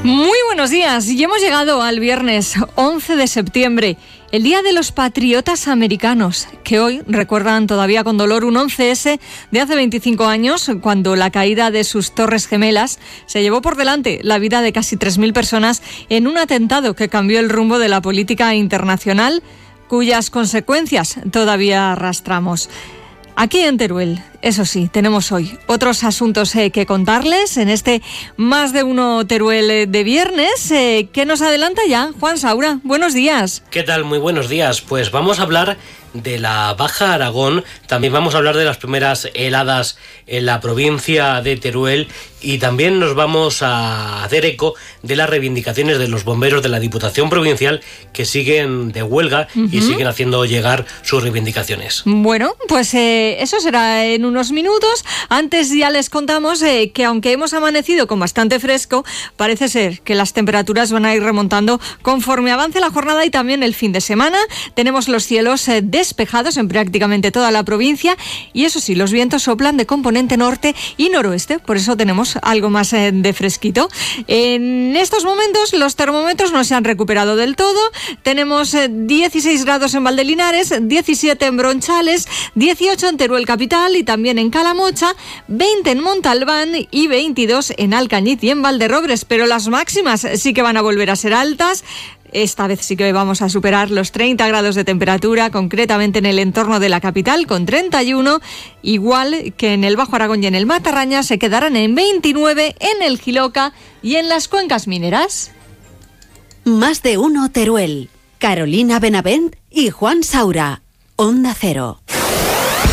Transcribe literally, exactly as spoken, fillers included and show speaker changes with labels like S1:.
S1: Muy buenos días y hemos llegado al viernes once de septiembre, el Día de los Patriotas Americanos, que hoy recuerdan todavía con dolor un once ese de hace veinticinco años, cuando la caída de sus Torres Gemelas se llevó por delante la vida de casi tres mil personas en un atentado que cambió el rumbo de la política internacional, cuyas consecuencias todavía arrastramos. Aquí en Teruel, eso sí, tenemos hoy otros asuntos eh, que contarles en este Más de Uno Teruel de viernes. Eh, ¿Qué nos adelanta ya Juan Saura? Buenos días.
S2: ¿Qué tal? Muy buenos días. Pues vamos a hablar de la Baja Aragón, también vamos a hablar de las primeras heladas en la provincia de Teruel y también nos vamos a hacer eco de las reivindicaciones de los bomberos de la Diputación Provincial que siguen de huelga uh-huh. y siguen haciendo llegar sus reivindicaciones.
S1: Bueno, pues eh, eso será en unos minutos. Antes ya les contamos eh, que aunque hemos amanecido con bastante fresco, parece ser que las temperaturas van a ir remontando conforme avance la jornada y también el fin de semana. Tenemos los cielos eh, despejados en prácticamente toda la provincia y eso sí, los vientos soplan de componente norte y noroeste, por eso tenemos algo más eh, de fresquito. En estos momentos los termómetros no se han recuperado del todo. Tenemos eh, dieciséis grados en Valdelinares, diecisiete en Bronchales, dieciocho en Teruel capital y también en Calamocha, veinte en Montalbán y veintidós en Alcañiz y en Valderrobres, pero las máximas sí que van a volver a ser altas. Esta vez sí que vamos a superar los treinta grados de temperatura, concretamente en el entorno de la capital, con treinta y uno, igual que en el Bajo Aragón y en el Matarraña, se quedarán en veintinueve en el Jiloca y en las cuencas mineras.
S3: Más de Uno Teruel. Carolina Benavent y Juan Saura. Onda Cero.